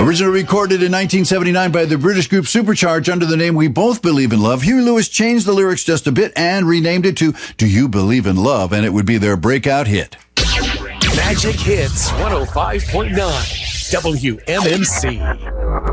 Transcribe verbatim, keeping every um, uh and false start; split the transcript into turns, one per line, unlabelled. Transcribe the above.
Originally recorded in nineteen seventy-nine by the British group Supercharge under the name We Both Believe in Love, Huey Lewis changed the lyrics just a bit and renamed it to Do You Believe in Love, and it would be their breakout hit.
Magic Hits one oh five point nine W M M C.